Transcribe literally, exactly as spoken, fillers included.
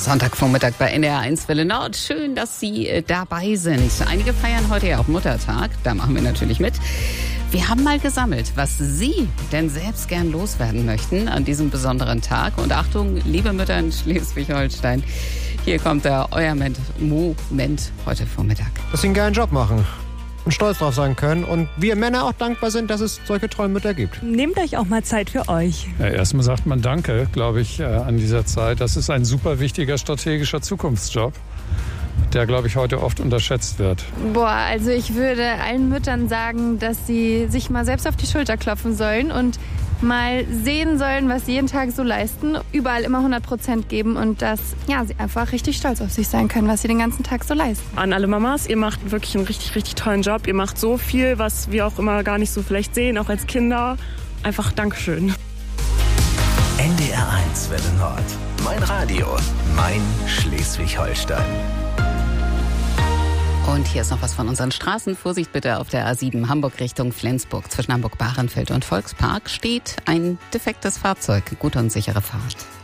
Sonntagvormittag bei N D R eins Welle Nord. Schön, dass Sie äh, dabei sind. Einige feiern heute ja auch Muttertag. Da machen wir natürlich mit. Wir haben mal gesammelt, was Sie denn selbst gern loswerden möchten an diesem besonderen Tag. Und Achtung, liebe Mütter in Schleswig-Holstein, hier kommt der euer Moment heute Vormittag. Dass Sie einen geilen Job machen und stolz drauf sein können und wir Männer auch dankbar sind, dass es solche tollen Mütter gibt. Nehmt euch auch mal Zeit für euch. Ja, erstmal sagt man Danke, glaube ich, äh, an dieser Zeit. Das ist ein super wichtiger strategischer Zukunftsjob, der, glaube ich, heute oft unterschätzt wird. Boah, also ich würde allen Müttern sagen, dass sie sich mal selbst auf die Schulter klopfen sollen und mal sehen sollen, was sie jeden Tag so leisten, überall immer hundert Prozent geben und dass ja, sie einfach richtig stolz auf sich sein können, was sie den ganzen Tag so leisten. An alle Mamas, ihr macht wirklich einen richtig, richtig tollen Job. Ihr macht so viel, was wir auch immer gar nicht so vielleicht sehen, auch als Kinder. Einfach Dankeschön. N D R eins Welle Nord. Mein Radio, mein Schleswig-Holstein. Und hier ist noch was von unseren Straßen. Vorsicht bitte auf der A sieben Hamburg Richtung Flensburg. Zwischen Hamburg-Bahrenfeld und Volkspark steht ein defektes Fahrzeug. Gute und sichere Fahrt.